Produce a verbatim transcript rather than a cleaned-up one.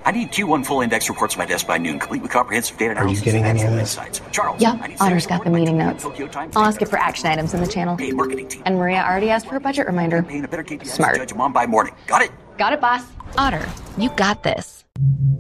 I need Q one full index reports on my desk by noon, complete with comprehensive data analysis. Are you getting and any of actual this? insights. Charles, Yep, I need Otter's sales got the report by meeting two p m notes. Tokyo time. I'll ask it for action items in the channel. Hey, marketing team. And Maria already asked for a budget reminder. Paying a better K P I Smart. to judge them on by morning. Got it? Got it, boss. Otter, you got this.